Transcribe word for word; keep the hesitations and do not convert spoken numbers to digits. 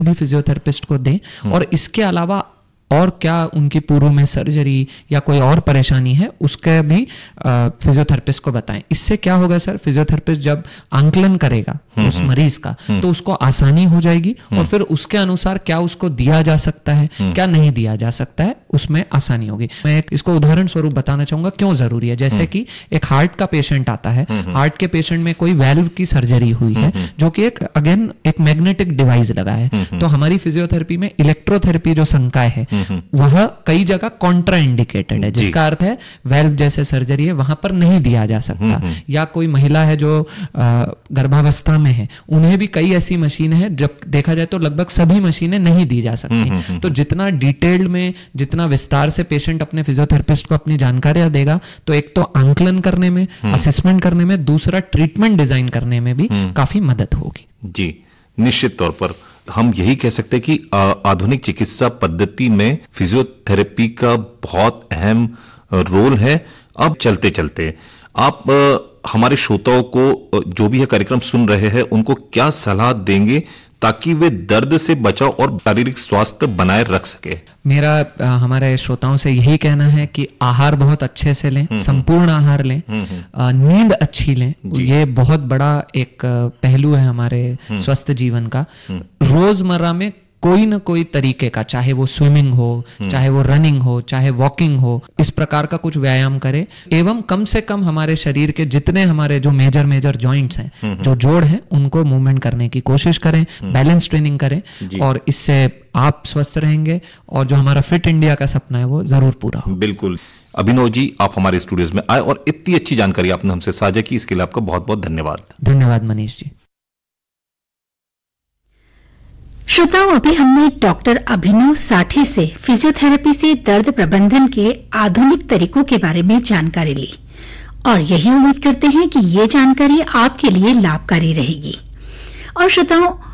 भी फिजियोथेरेपिस्ट को दें, और इसके अलावा और क्या उनकी पूर्व में सर्जरी या कोई और परेशानी है उसका भी फिजियोथेरेपिस्ट को बताएं। इससे क्या होगा सर, फिजियोथेरेपिस्ट जब आंकलन करेगा उस मरीज का तो उसको आसानी हो जाएगी, और फिर उसके अनुसार क्या उसको दिया जा सकता है क्या नहीं दिया जा सकता है उसमें आसानी होगी। मैं एक इसको उदाहरण स्वरूप बताना चाहूंगा क्यों जरूरी है। जैसे कि एक हार्ट का पेशेंट आता है, हार्ट के पेशेंट में कोई वेल्व की सर्जरी हुई है जो कि एक अगेन एक मैग्नेटिक डिवाइस लगा है, तो हमारी फिजियोथेरेपी में इलेक्ट्रोथेरेपी जो संकाय है वह कई जगह कॉन्ट्रा इंडिकेटेड है, जिसका अर्थ है वेल्व जैसे सर्जरी है वहां पर नहीं दिया जा सकता। या कोई महिला है जो गर्भावस्था में है, उन्हें भी कई ऐसी मशीनें हैं, जब देखा जाए तो लगभग सभी मशीनें नहीं दी जा सकती। तो जितना डिटेल्ड में, जितना विस्तार से पेशेंट अपने फिजियोथेरेपिस्ट को अपनी जानकारियां देगा, तो एक तो आंकलन करने में, असेसमेंट करने में, दूसरा ट्रीटमेंट डिजाइन करने में भी काफी मदद होगी। जी, निश्चित तौर पर हम यही कह सकते हैं कि आधुनिक चिकित्सा पद्धति में फिजियोथेरेपी का बहुत अहम रोल है। अब चलते चलते आप हमारे श्रोताओं को, जो भी है कार्यक्रम सुन रहे हैं, उनको क्या सलाह देंगे ताकि वे दर्द से बचाव और शारीरिक स्वास्थ्य बनाए रख सके? मेरा आ, हमारे श्रोताओं से यही कहना है कि आहार बहुत अच्छे से लें, संपूर्ण आहार लें, आ, नींद अच्छी लें, ये बहुत बड़ा एक पहलू है हमारे स्वस्थ जीवन का। रोजमर्रा में कोई ना कोई तरीके का, चाहे वो स्विमिंग हो, चाहे वो रनिंग हो, चाहे वॉकिंग हो, इस प्रकार का कुछ व्यायाम करें, एवं कम से कम हमारे शरीर के जितने हमारे जो मेजर मेजर जॉइंट्स हैं, जो जोड़ हैं, उनको मूवमेंट करने की कोशिश करें, बैलेंस ट्रेनिंग करें, और इससे आप स्वस्थ रहेंगे और जो हमारा फिट इंडिया का सपना है वो जरूर पूरा हो। बिल्कुल। अभिनव जी, आप हमारे स्टूडियोज में आए और इतनी अच्छी जानकारी आपने हमसे साझा की, इसके लिए आपका बहुत बहुत धन्यवाद। धन्यवाद मनीष जी। श्रोताओं, अभी हमने डॉक्टर अभिनव साठे से फिजियोथेरेपी से दर्द प्रबंधन के आधुनिक तरीकों के बारे में जानकारी ली, और यही उम्मीद करते हैं कि ये जानकारी आपके लिए लाभकारी रहेगी। और श्रोताओं,